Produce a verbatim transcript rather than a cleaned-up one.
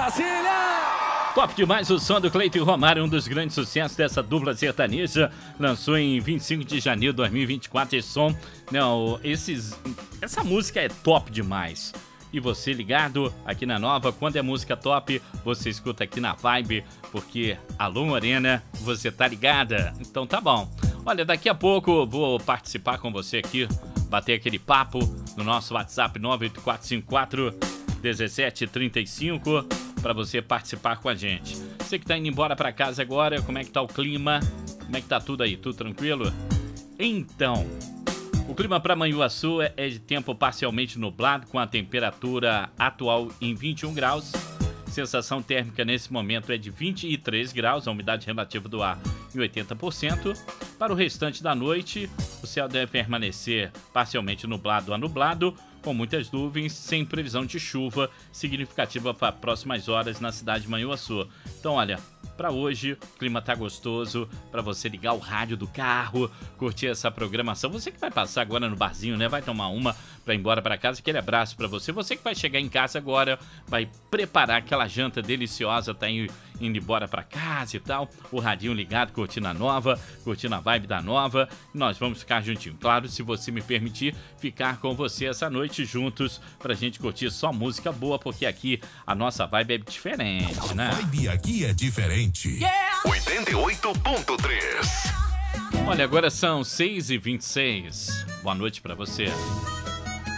Brasília! Top demais o som do Cleiton e Romário, um dos grandes sucessos dessa dupla sertaneja. Lançou em vinte e cinco de janeiro de dois mil e vinte e quatro esse som. Não, esses, essa música é top demais. E você ligado aqui na Nova, quando é música top, você escuta aqui na Vibe, porque Alô Morena, você tá ligada. Então tá bom. Olha, daqui a pouco vou participar com você aqui, bater aquele papo no nosso WhatsApp nove oito quatro cinco quatro um sete três cinco para você participar com a gente. Você que tá indo embora para casa agora, como é que tá o clima? Como é que tá tudo aí? Tudo tranquilo? Então, o clima para Manhuaçu é de tempo parcialmente nublado, com a temperatura atual em vinte e um graus. Sensação térmica nesse momento é de vinte e três graus, a umidade relativa do ar em oitenta por cento. Para o restante da noite, o céu deve permanecer parcialmente nublado a nublado, com muitas nuvens, sem previsão de chuva significativa para próximas horas na cidade de Manhuaçu. Então, olha, para hoje o clima tá gostoso para você ligar o rádio do carro, curtir essa programação. Você que vai passar agora no barzinho, né? Vai tomar uma para ir embora para casa. Aquele abraço para você. Você que vai chegar em casa agora, vai preparar aquela janta deliciosa, tá indo, indo embora para casa e tal. O radinho ligado, curtindo a Nova, curtindo a vibe da Nova. Nós vamos ficar juntinho. Claro, se você me permitir, ficar com você essa noite juntos pra gente curtir só música boa, porque aqui a nossa vibe é diferente, né? A vibe aqui é diferente. Yeah! oitenta e oito ponto três. Olha, agora são seis e vinte e seis. Boa noite pra você.